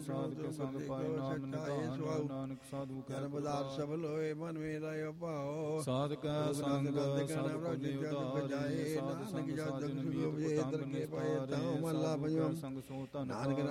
ਸਾਧਕ ਸੰਗ ਪਾਏ ਨਾਮ ਨਿਧਾਨ। ਨਾਨਕ ਸਾਧੂ ਕੈ ਪਦਾਰਥ ਸਫਲ ਹੋਏ ਮਨ ਮੇਰਾ ਭਾਓ। ਸਾਧਕ ਸੰਗ ਸਤਿ ਪੁਨੀ ਉਦਾਰੀ। ਸਾਧ ਸੰਗ ਸਾਜਨ ਮੀਤ ਪਤੰਗ ਨਿਸਤਾਰੇ। ਸਾਧੂ ਕੈ ਸੰਗ ਸੋ ਧਨ।